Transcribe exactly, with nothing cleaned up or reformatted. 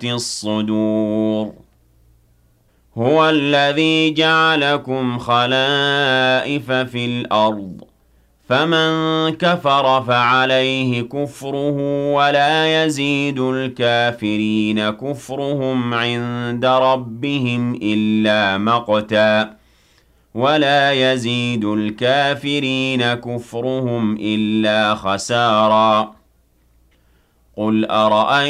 الصُّدُورِ هُوَ الَّذِي جَعَلَكُمْ خَلَائِفَ فِي الْأَرْضِ فَمَن كَفَرَ فَعَلَيْهِ كُفْرُهُ وَلَا يَزِيدُ الْكَافِرِينَ كُفْرُهُمْ عِندَ رَبِّهِمْ إِلَّا مَقْتًا وَلَا يَزِيدُ الْكَافِرِينَ كُفْرُهُمْ إِلَّا خَسَارًا قُلْ أَرَأَيْتُمْ